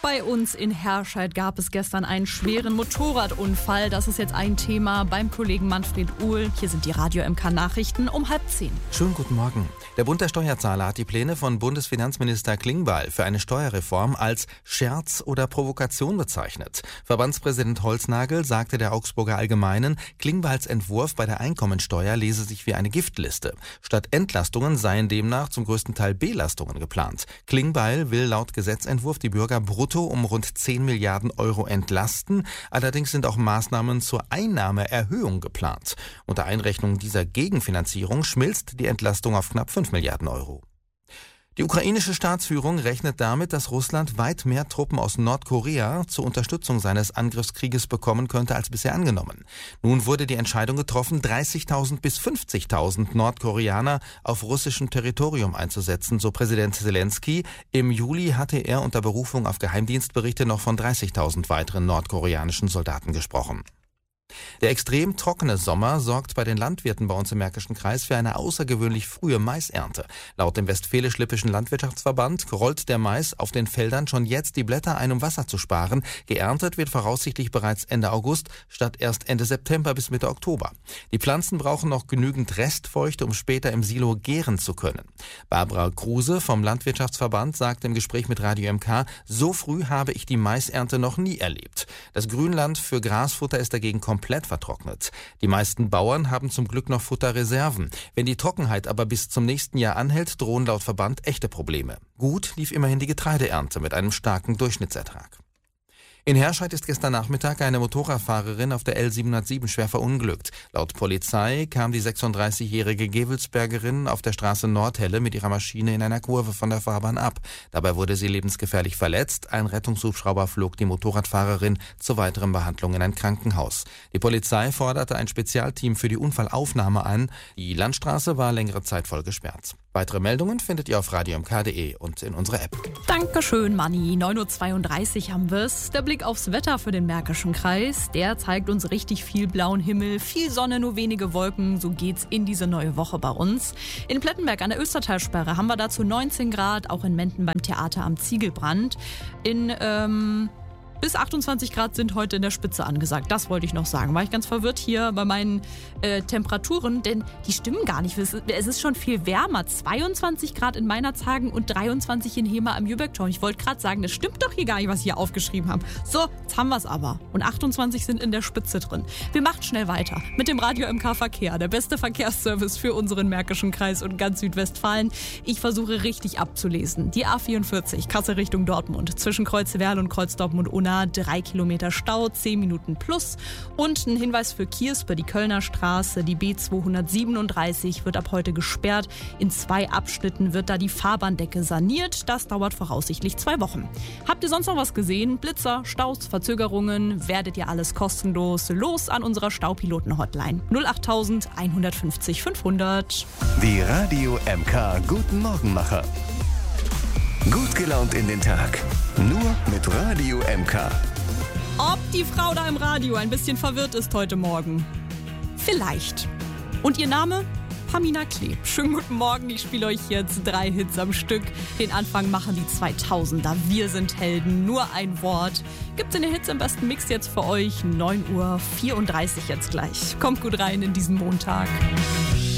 Bei uns in Herscheid gab es gestern einen schweren Motorradunfall. Das ist jetzt ein Thema beim Kollegen Manfred Uhl. Hier sind die Radio MK Nachrichten um 9:30. Schönen guten Morgen. Der Bund der Steuerzahler hat die Pläne von Bundesfinanzminister Klingbeil für eine Steuerreform als Scherz oder Provokation bezeichnet. Verbandspräsident Holznagel sagte der Augsburger Allgemeinen, Klingbeils Entwurf bei der Einkommensteuer lese sich wie eine Giftliste. Statt Entlastungen seien demnach zum größten Teil Belastungen geplant. Klingbeil will laut Gesetzentwurf die Bürger brutto um rund 10 Milliarden Euro entlasten. Allerdings sind auch Maßnahmen zur Einnahmeerhöhung geplant. Unter Einrechnung dieser Gegenfinanzierung schmilzt die Entlastung auf knapp 5 Milliarden Euro. Die ukrainische Staatsführung rechnet damit, dass Russland weit mehr Truppen aus Nordkorea zur Unterstützung seines Angriffskrieges bekommen könnte als bisher angenommen. Nun wurde die Entscheidung getroffen, 30.000 bis 50.000 Nordkoreaner auf russischem Territorium einzusetzen, so Präsident Zelensky. Im Juli hatte er unter Berufung auf Geheimdienstberichte noch von 30.000 weiteren nordkoreanischen Soldaten gesprochen. Der extrem trockene Sommer sorgt bei den Landwirten bei uns im Märkischen Kreis für eine außergewöhnlich frühe Maisernte. Laut dem Westfälisch-Lippischen Landwirtschaftsverband rollt der Mais auf den Feldern schon jetzt die Blätter ein, um Wasser zu sparen. Geerntet wird voraussichtlich bereits Ende August statt erst Ende September bis Mitte Oktober. Die Pflanzen brauchen noch genügend Restfeuchte, um später im Silo gären zu können. Barbara Kruse vom Landwirtschaftsverband sagt im Gespräch mit Radio MK, so früh habe ich die Maisernte noch nie erlebt. Das Grünland für Grasfutter ist dagegen komplett vertrocknet. Die meisten Bauern haben zum Glück noch Futterreserven. Wenn die Trockenheit aber bis zum nächsten Jahr anhält, drohen laut Verband echte Probleme. Gut lief immerhin die Getreideernte mit einem starken Durchschnittsertrag. In Herscheid ist gestern Nachmittag eine Motorradfahrerin auf der L707 schwer verunglückt. Laut Polizei kam die 36-jährige Gewelsbergerin auf der Straße Nordhelle mit ihrer Maschine in einer Kurve von der Fahrbahn ab. Dabei wurde sie lebensgefährlich verletzt. Ein Rettungshubschrauber flog die Motorradfahrerin zur weiteren Behandlung in ein Krankenhaus. Die Polizei forderte ein Spezialteam für die Unfallaufnahme an. Die Landstraße war längere Zeit voll gesperrt. Weitere Meldungen findet ihr auf radiomk.de und in unserer App. Dankeschön, Manni. 9:32 Uhr haben wir's. Der Blick aufs Wetter für den Märkischen Kreis, der zeigt uns richtig viel blauen Himmel, viel Sonne, nur wenige Wolken. So geht's in diese neue Woche bei uns. In Plettenberg an der Östertalsperre haben wir dazu 19 Grad, auch in Menden beim Theater am Ziegelbrand. Bis 28 Grad sind heute in der Spitze angesagt. Das wollte ich noch sagen. War ich ganz verwirrt hier bei meinen Temperaturen, denn die stimmen gar nicht. Es ist schon viel wärmer. 22 Grad in Meinerzhagen und 23 in Hemer am Jübeckturm. Ich wollte gerade sagen, das stimmt doch hier gar nicht, was ich hier aufgeschrieben habe. So, jetzt haben wir es aber. Und 28 sind in der Spitze drin. Wir machen schnell weiter mit dem Radio MK Verkehr. Der beste Verkehrsservice für unseren Märkischen Kreis und ganz Südwestfalen. Ich versuche richtig abzulesen. Die A44, Kassel Richtung Dortmund. Zwischen Kreuzwerl und Kreuzdortmund-Unna 3 Kilometer Stau, 10 Minuten plus. Und ein Hinweis für Kierspe, die Kölner Straße, die B237 wird ab heute gesperrt. In 2 Abschnitten wird da die Fahrbahndecke saniert. Das dauert voraussichtlich 2 Wochen. Habt ihr sonst noch was gesehen? Blitzer, Staus, Verzögerungen? Werdet ihr alles kostenlos los an unserer Staupiloten-Hotline 08000 150 500. Die Radio MK Guten Morgenmacher. Gut gelaunt in den Tag. Nur mit Radio MK. Ob die Frau da im Radio ein bisschen verwirrt ist heute Morgen? Vielleicht. Und ihr Name? Pamina Kleb. Schönen guten Morgen, ich spiele euch jetzt 3 Hits am Stück. Den Anfang machen die 2000er. Wir sind Helden, nur ein Wort. Gibt's in den Hits im besten Mix jetzt für euch. 9:34 Uhr jetzt gleich. Kommt gut rein in diesen Montag.